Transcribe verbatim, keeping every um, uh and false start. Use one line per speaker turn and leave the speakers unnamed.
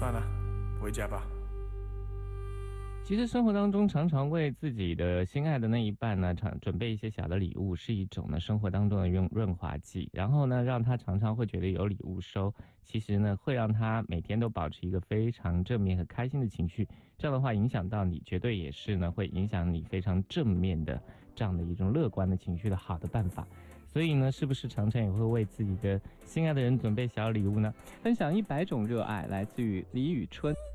算了，回家吧。
其实生活当中常常为自己的心爱的那一半呢，常准备一些小的礼物，是一种呢生活当中的润润滑剂。然后呢，让他常常会觉得有礼物收，其实呢会让他每天都保持一个非常正面和开心的情绪。这样的话，影响到你，绝对也是呢会影响你非常正面的这样的一种乐观的情绪的好的办法。所以呢，是不是常常也会为自己的心爱的人准备小礼物呢？分享一百种热爱，来自于李宇春。